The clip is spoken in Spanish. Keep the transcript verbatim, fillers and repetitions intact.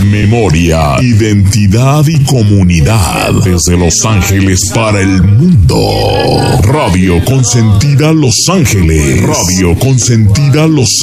memoria, identidad y comunidad. Desde Los Ángeles para el mundo. Radio Consentida Los Ángeles. Radio Consentida Los